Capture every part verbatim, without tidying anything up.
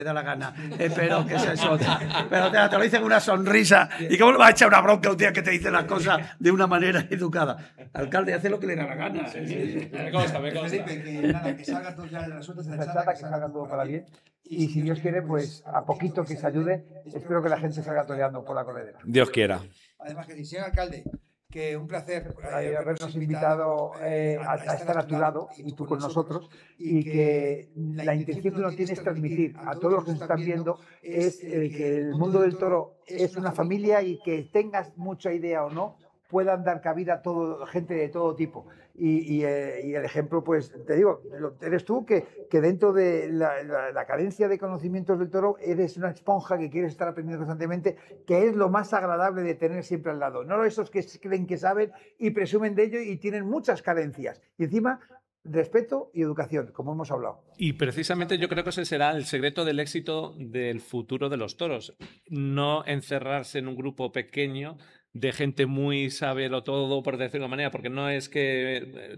me da la gana, eh, pero que es eso. Pero te, te lo dicen con una sonrisa. ¿Y cómo le vas a echar una bronca a un día que te dice las cosas de una manera educada? Alcalde, hace lo que le da la gana. Sí, sí. Me consta, me consta. Felipe, que nada, que salga todo ya de las suertes de la Chata, que salga todo para bien. Y si Dios quiere, pues a poquito que se ayude, espero que la gente salga toreando por la corredera. Dios quiera. Además, que señor alcalde, que un placer eh, habernos invitado eh, a, a estar a tu lado y tú con nosotros, y que la intención que uno tiene es transmitir a todos los que nos están viendo es el que el mundo del toro es una familia y que tengas mucha idea o no, puedan dar cabida a todo, gente de todo tipo. Y, y, eh, y el ejemplo, pues te digo, eres tú que, que dentro de la, la, la carencia de conocimientos del toro eres una esponja que quieres estar aprendiendo constantemente, que es lo más agradable de tener siempre al lado. No esos que creen que saben y presumen de ello y tienen muchas carencias. Y encima, respeto y educación, como hemos hablado. Y precisamente yo creo que ese será el secreto del éxito del futuro de los toros. No encerrarse en un grupo pequeño de gente muy sábelo todo, por decirlo de una manera, porque no es que...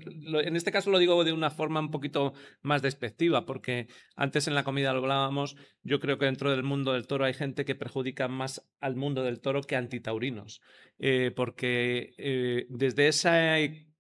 En este caso lo digo de una forma un poquito más despectiva, porque antes en la comida lo hablábamos, yo creo que dentro del mundo del toro hay gente que perjudica más al mundo del toro que antitaurinos, eh, porque eh, desde esa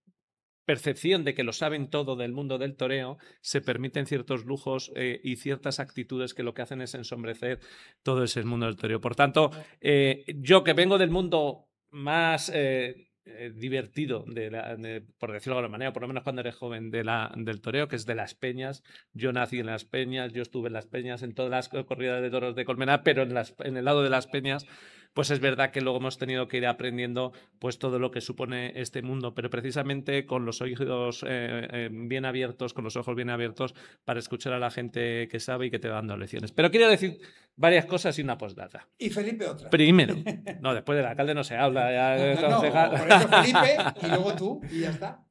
percepción de que lo saben todo del mundo del toreo, se permiten ciertos lujos eh, y ciertas actitudes que lo que hacen es ensombrecer todo ese mundo del toreo. Por tanto, eh, yo que vengo del mundo más eh, eh, divertido, de la, de, por decirlo de alguna manera, por lo menos cuando eres joven, de la, del toreo, que es de las peñas. Yo nací en las peñas, yo estuve en las peñas, en todas las corridas de toros de Colmenar, pero en, las, en el lado de las peñas, pues es verdad que luego hemos tenido que ir aprendiendo pues todo lo que supone este mundo, pero precisamente con los oídos eh, eh, bien abiertos, con los ojos bien abiertos, para escuchar a la gente que sabe y que te va dando lecciones. Pero quiero decir varias cosas y una postdata. Y Felipe otra. Primero, no, después del alcalde no se habla. Ya, no, no, por eso Felipe y luego tú y ya está.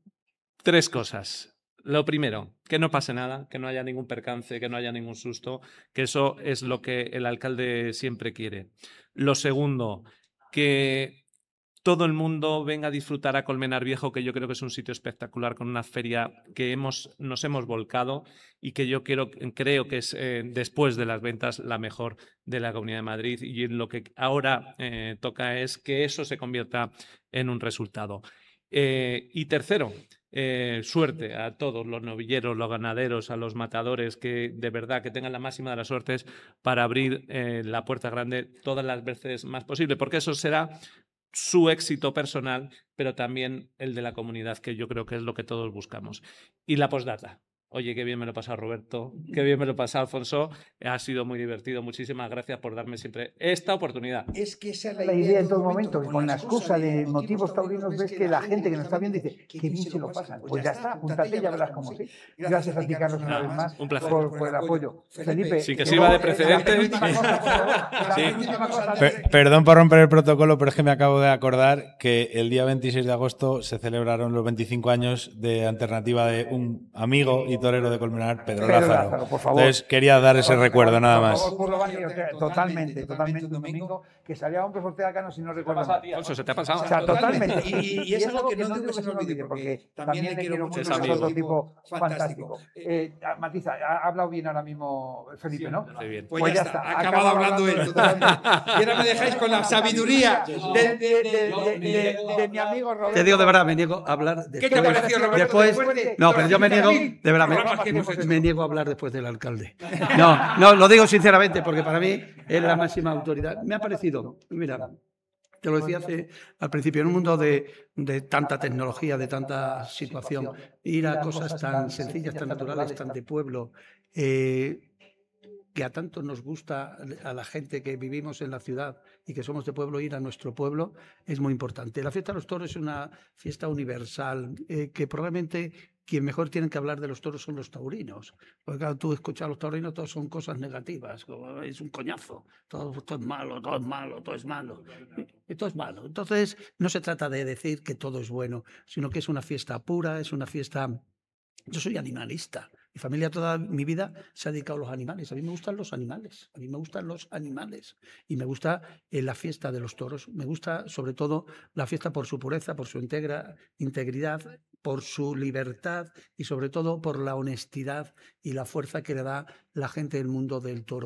Tres cosas. Lo primero, que no pase nada, que no haya ningún percance, que no haya ningún susto, que eso es lo que el alcalde siempre quiere. Lo segundo, que todo el mundo venga a disfrutar a Colmenar Viejo, que yo creo que es un sitio espectacular, con una feria que hemos, nos hemos volcado y que yo quiero, creo que es, eh, después de las ventas, la mejor de la Comunidad de Madrid. Y lo que ahora eh, toca es que eso se convierta en un resultado. Eh, y tercero, eh, suerte a todos los novilleros, los ganaderos, a los matadores, que de verdad que tengan la máxima de las suertes para abrir eh, la puerta grande todas las veces más posible, porque eso será su éxito personal, pero también el de la comunidad, que yo creo que es lo que todos buscamos. Y la postdata. Oye, qué bien me lo he pasado, Roberto. Qué bien me lo he pasado, Alfonso. Ha sido muy divertido. Muchísimas gracias por darme siempre esta oportunidad. Es que esa es la, la idea en todo momento. Con la excusa de motivos taurinos ves que la gente que nos está viendo dice, qué bien se lo pasan. Pues ya está, apúntate y ya verás cómo sí. Gracias a ti, Carlos, una vez más, un placer. Por, por el apoyo. Felipe, sí, que sirva de precedente. Perdón por romper el protocolo, pero es que me acabo de acordar que el día veintiséis de agosto se celebraron los veinticinco años de alternativa de un amigo y torero de Colmenar, Pedro, Pedro Lázaro. Lázaro, por favor. Entonces quería dar ese por, recuerdo, por, nada más. Por, por, por, totalmente, totalmente. Un domingo que salía Hombres Ortega Cano, si no recuerdo mal. Alfonso, ¿se te ha pasado? O sea, totalmente. Y, y, y es algo que no digo que se me olvide, porque también le quiero mucho, es otro tipo fantástico. Eh, Matiza, ha hablado bien ahora mismo Felipe, ¿no? Muy bien. Pues, pues ya está, ha acabado hablando él. Y ahora me dejáis con la sabiduría de, de, de, de, de, de mi amigo Roberto. Te digo de verdad, me niego a hablar después. ¿Qué te pareció, Roberto? Después, después de, no, pero yo me niego, de verdad, me, me, me niego a hablar después del alcalde. No, no, lo digo sinceramente, porque para mí es la máxima autoridad. Me ha parecido, mira, te lo decía hace, al principio, en un mundo de, de tanta tecnología, de tanta situación, ir a cosas tan sencillas, tan naturales, tan de pueblo, eh, que a tanto nos gusta a la gente que vivimos en la ciudad y que somos de pueblo, ir a nuestro pueblo es muy importante. La fiesta de los toros es una fiesta universal, eh, que probablemente quien mejor tienen que hablar de los toros son los taurinos. Porque claro, tú escuchas a los taurinos, todos son cosas negativas, como es un coñazo, todo, todo es malo, todo es malo, todo es malo. Y todo es malo. Entonces, no se trata de decir que todo es bueno, sino que es una fiesta pura, es una fiesta... Yo soy animalista. Mi familia toda mi vida se ha dedicado a los animales. A mí me gustan los animales. A mí me gustan los animales. Y me gusta eh, la fiesta de los toros. Me gusta, sobre todo, la fiesta por su pureza, por su integra, integridad, por su libertad y, sobre todo, por la honestidad y la fuerza que le da la gente del mundo del toro.